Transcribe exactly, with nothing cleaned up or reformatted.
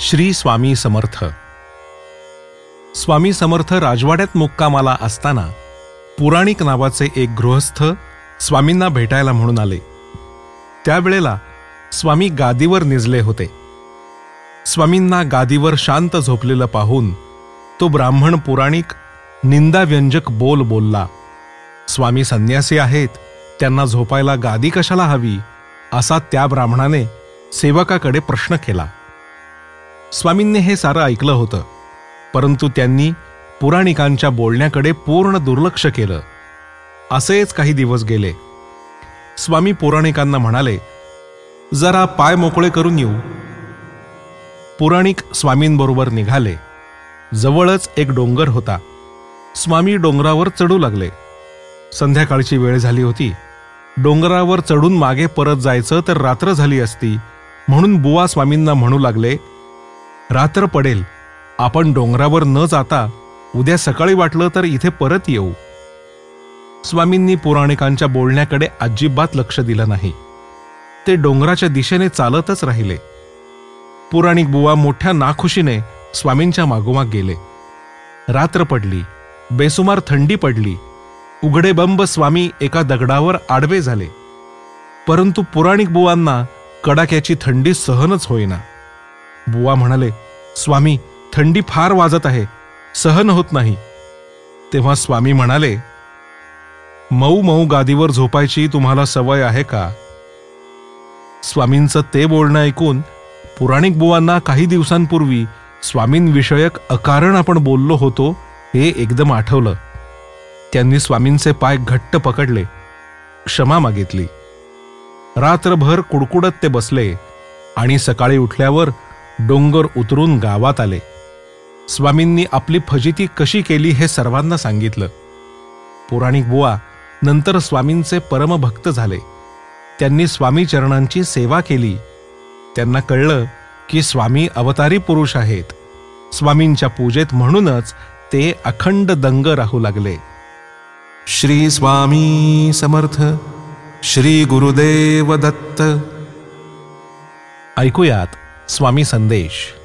श्री स्वामी समर्थ. स्वामी समर्थ राजवाड्यात मुक्कामाला असताना पुराणिक नावाचे एक गृहस्थ स्वामींना भेटायला म्हणून आले. त्यावेळेला स्वामी गादीवर निजले होते. स्वामींना गादीवर शांत झोपलेलं पाहून तो ब्राह्मण पुराणिक निंदाव्यंजक बोल बोलला. स्वामी संन्यासी आहेत, त्यांना झोपायला गादी कशाला हवी, असा त्या ब्राह्मणाने सेवकाकडे प्रश्न केला. स्वामींनी हे सारं ऐकलं होतं, परंतु त्यांनी पुराणिकांच्या बोलण्याकडे पूर्ण दुर्लक्ष केलं. असेच काही दिवस गेले. स्वामी पुराणिकांना म्हणाले, जरा पाय मोकळे करून येऊ. पुराणिक स्वामींबरोबर निघाले. जवळच एक डोंगर होता. स्वामी डोंगरावर चढू लागले. संध्याकाळची वेळ झाली होती. डोंगरावर चढून मागे परत जायचं तर रात्र झाली असती, म्हणून बुवा स्वामींना म्हणू लागले, रात्र पडेल, आपण डोंगरावर न जाता उद्या सकाळी वाटलं तर इथे परत येऊ. स्वामींनी पुराणिकांच्या बोलण्याकडे अजिबात लक्ष दिलं नाही. ते डोंगराच्या दिशेने चालतच राहिले. पुराणिक बुवा मोठ्या नाखुशीने स्वामींच्या मागोमाग गेले. रात्र पडली. बेसुमार थंडी पडली. उघडे बंब स्वामी एका दगडावर आडवे झाले. परंतु पुराणिक बुवांना कडाक्याची थंडी सहनच होईना. बुवा म्हणाले, स्वामी, थंडी फार वाजत आहे, सहन होत नाही. तेव्हा स्वामी म्हणाले, मऊ मऊ गादीवर झोपायची तुम्हाला सवय आहे का? स्वामींचं ते बोलणं ऐकून पुराणिक बुवांना काही दिवसांपूर्वी स्वामींविषयक अकारण आपण बोललो होतो हे एकदम आठवलं. त्यांनी स्वामींचे पाय घट्ट पकडले, क्षमा मागितली. रात्रभर कुडकुडत ते बसले आणि सकाळी उठल्यावर डोंगर उतरून गावात आले. स्वामींनी आपली फजिती कशी केली हे सर्वांना सांगितलं. पुराणिक बुवा नंतर स्वामींचे परमभक्त झाले. त्यांनी स्वामी चरणांची सेवा केली. त्यांना कळलं की स्वामी अवतारी पुरुष आहेत. स्वामींच्या पूजेत म्हणूनच ते अखंड दंग राहू लागले. श्री स्वामी समर्थ. श्री गुरुदेव दत्त. ऐकूयात स्वामी संदेश.